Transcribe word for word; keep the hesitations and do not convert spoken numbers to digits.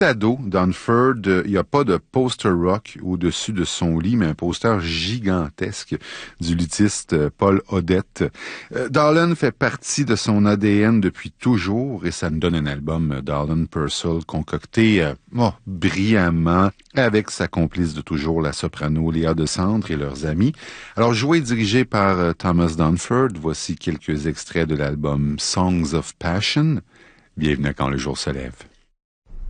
ado, Dunford, euh, il n'y a pas de poster rock au-dessus de son lit, mais un poster gigantesque du luthiste euh, Paul Odette. Euh, Darlin fait partie de son A D N depuis toujours et ça nous donne un album, euh, Darlin Purcell, concocté euh, oh, brillamment avec sa complice de toujours, la soprano Léa de Sandre et leurs amis. Alors, joué et dirigé par euh, Thomas Dunford, voici quelques extraits de l'album Songs of Passion. Bienvenue à Quand le jour se lève.